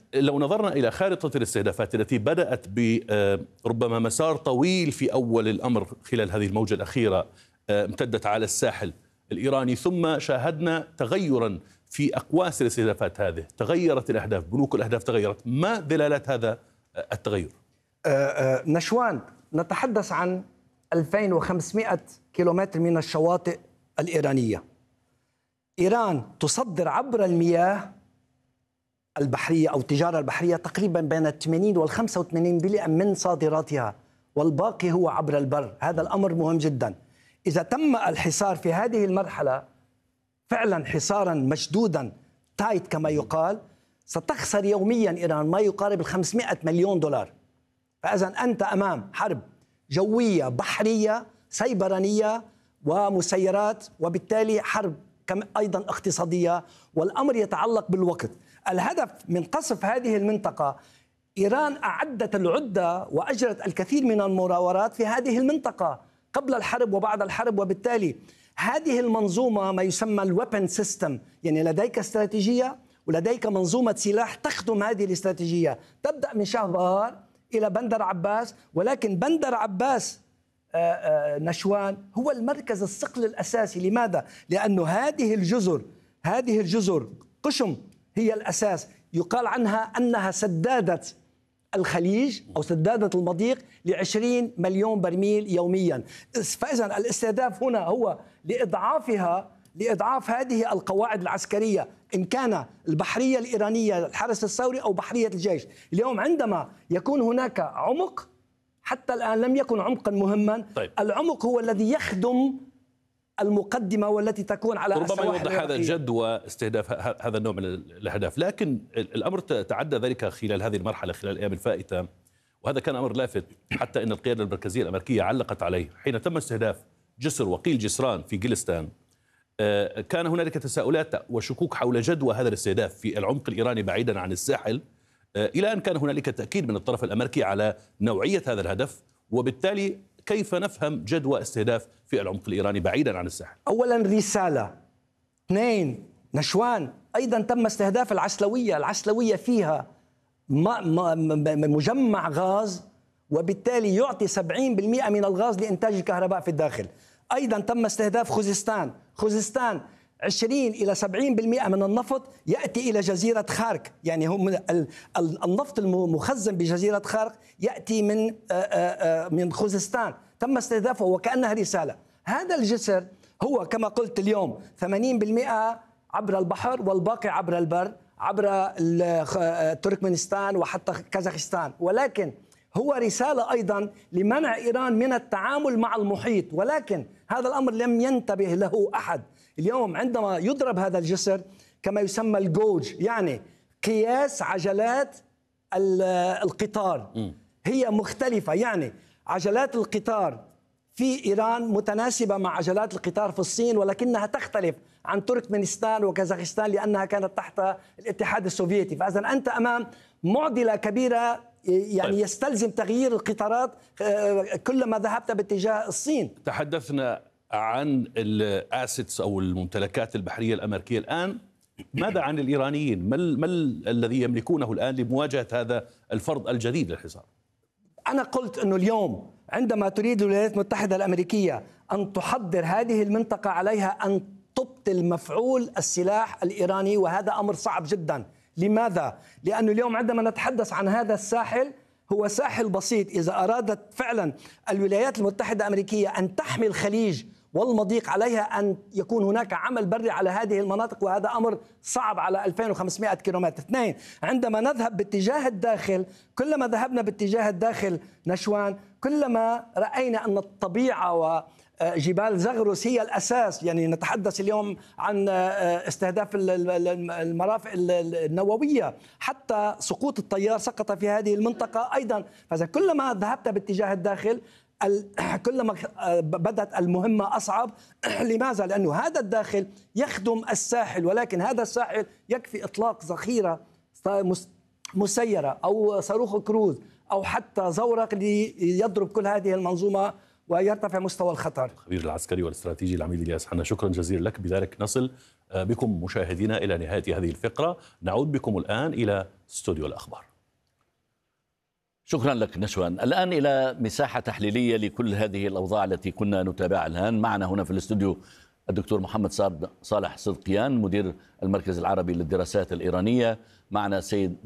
لو نظرنا إلى خارطة الاستهدافات التي بدأت بربما مسار طويل في أول الأمر خلال هذه الموجة الأخيرة، امتدت على الساحل الإيراني، ثم شاهدنا تغيرا في أقواس الاستهدافات هذه، تغيرت الأهداف، بنوك الأهداف تغيرت. ما دلالات هذا التغير؟ نشوان، نتحدث عن 2500 كيلومتر من الشواطئ الإيرانية. إيران تصدر عبر المياه البحرية أو التجارة البحرية تقريبا بين 80 وال 85% من صادراتها، والباقي هو عبر البر. هذا الأمر مهم جدا. إذا تم الحصار في هذه المرحلة فعلا حصارا مشدودا تايت كما يقال، ستخسر يوميا إيران ما يقارب 500 مليون دولار. فإذا أنت أمام حرب جوية بحرية سيبرانية ومسيرات، وبالتالي حرب أيضا اقتصادية، والأمر يتعلق بالوقت. الهدف من قصف هذه المنطقة، إيران أعدت العدة وأجرت الكثير من المراورات في هذه المنطقة قبل الحرب وبعد الحرب، وبالتالي هذه المنظومة ما يسمى الويبن سيستم، يعني لديك استراتيجية ولديك منظومة سلاح تخدم هذه الاستراتيجية، تبدأ من شهبهار إلى بندر عباس. ولكن بندر عباس نشوان هو المركز الصقل الأساسي. لماذا؟ لأن هذه الجزر قشم هي الأساس. يقال عنها أنها سدادة الخليج أو سدادة المضيق ل20 مليون برميل يوميا. فإذا الاستهداف هنا هو لإضعاف هذه القواعد العسكرية، إن كان البحرية الإيرانية الحرس الثوري أو بحرية الجيش. اليوم عندما يكون هناك عمق، حتى الآن لم يكن عمقا مهما. طيب. العمق هو الذي يخدم المقدمة والتي تكون على ربما يوضح هذا جدوى استهداف هذا النوع من الأهداف. لكن الأمر تعدى ذلك خلال هذه المرحلة، خلال الأيام الفائتة، وهذا كان أمر لافت حتى أن القيادة المركزية الأمريكية علقت عليه حين تم استهداف جسر وقيل جسران في جلستان. كان هنالك تساؤلات وشكوك حول جدوى هذا الاستهداف في العمق الإيراني بعيدا عن الساحل، إلى أن كان هنالك تأكيد من الطرف الأمريكي على نوعية هذا الهدف، وبالتالي كيف نفهم جدوى استهداف في العمق الإيراني بعيدا عن الساحل؟ أولا رسالة. 2 نشوان، أيضا تم استهداف العسلوية فيها مجمع غاز، وبالتالي يعطي 70% من الغاز لإنتاج الكهرباء في الداخل. أيضا تم استهداف خوزستان 20 إلى 70% من النفط يأتي إلى جزيرة خارك، يعني هم النفط المخزن بجزيرة خارك يأتي من خوزستان. تم استهدافه وكأنها رسالة. هذا الجسر هو كما قلت اليوم 80% عبر البحر والباقي عبر البر، عبر تركمانستان وحتى كازاخستان، ولكن هو رسالة أيضا لمنع إيران من التعامل مع المحيط. ولكن هذا الأمر لم ينتبه له أحد. اليوم عندما يضرب هذا الجسر كما يسمى الجوج، يعني قياس عجلات القطار هي مختلفة. يعني عجلات القطار في إيران متناسبة مع عجلات القطار في الصين، ولكنها تختلف عن تركمانستان وكازاخستان لأنها كانت تحت الاتحاد السوفيتي. فإذا أنت أمام معضلة كبيرة، يعني طيب. يستلزم تغيير القطارات كلما ذهبت باتجاه الصين. تحدثنا عن الاسيتس أو الممتلكات البحرية الأمريكية. الآن ماذا عن الإيرانيين؟ ما الذي يملكونه الآن لمواجهة هذا الفرض الجديد للحصار؟ أنا قلت أنه اليوم عندما تريد الولايات المتحدة الأمريكية أن تحضر هذه المنطقة، عليها أن تبطل مفعول السلاح الإيراني، وهذا أمر صعب جدا. لماذا؟ لأنه اليوم عندما نتحدث عن هذا الساحل هو ساحل بسيط. إذا أرادت فعلا الولايات المتحدة الأمريكية أن تحمي الخليج والمضيق، عليها أن يكون هناك عمل بري على هذه المناطق، وهذا أمر صعب على 2500 كيلومتر. 2 عندما نذهب باتجاه الداخل، كلما ذهبنا باتجاه الداخل نشوان كلما رأينا أن الطبيعة وجبال زغرس هي الأساس. يعني نتحدث اليوم عن استهداف المرافق النووية، حتى سقوط الطيار سقط في هذه المنطقة أيضا. فإذا كلما ذهبت باتجاه الداخل كلما بدأت المهمة أصعب. لماذا؟ لأنه هذا الداخل يخدم الساحل، ولكن هذا الساحل يكفي إطلاق ذخيرة مسيرة أو صاروخ كروز أو حتى زورق ليضرب كل هذه المنظومة ويرتفع مستوى الخطر. الخبير العسكري والاستراتيجي العميد إلياس حنا، شكرا جزيلا لك. بذلك نصل بكم مشاهدينا إلى نهاية هذه الفقرة. نعود بكم الآن إلى استوديو الأخبار. شكرا لك نشوان. الآن إلى مساحة تحليلية لكل هذه الأوضاع التي كنا نتابعها الآن. معنا هنا في الاستوديو الدكتور محمد صالح صدقيان، مدير المركز العربي للدراسات الإيرانية. معنا سيد